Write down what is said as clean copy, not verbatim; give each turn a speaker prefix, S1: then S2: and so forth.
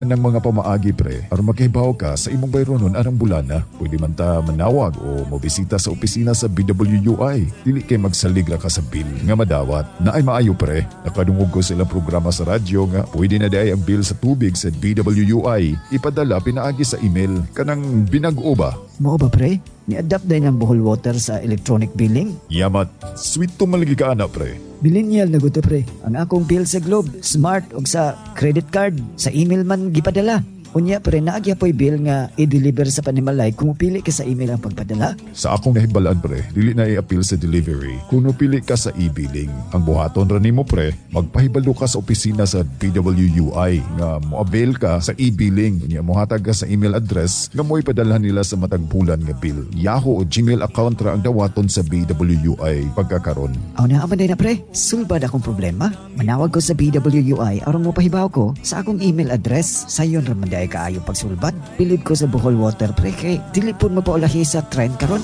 S1: ng mga pamaagi pre, aron makibaw ka sa imong bayronon arang bulana. Pwede man ta manawag o mobisita sa opisina sa BWUI. Dili kay magsaligra ka sa bill nga madawat. Naay maayo pre, nakadungog ko sila programa sa radyo nga pwede na day ang bill sa tubig sa BWUI. Ipadala pinaagi sa email kanang binag-o ba?
S2: Mao ba pre? Ni-adapt din ang Bohol Water sa electronic billing?
S1: Yamat, sweet to malagi ka ana pre.
S2: Millennial na guto pre. Ang akong bill sa Globe, Smart o sa credit card, sa email man gipadala. Unya pre, naagya po'y bill nga i-deliver sa Panimalay kung pili ka sa email ang pagpadala.
S1: Sa akong nahibalaan pre, dili na i-appeal sa delivery kung pili ka sa e-billing. Ang buhaton ra nimo pre, magpahibalo ka sa opisina sa BWUI nga mo-avail ka sa e-billing. Unya mohatag ka sa email address nga mo ipadalhan nila sa matag bulan nga bill. Yahoo o Gmail account ra ang dawaton sa BWUI pagkakaron.
S2: Aw na aman na pre, sulbad akong problema. Manawag ko sa BWUI aron mo pahibaw ko sa akong email address. Sayon ra man kaayo pagsulbad. Pilid ko sa Bohol Water pre kay dili pud mapaulahi sa trend karon.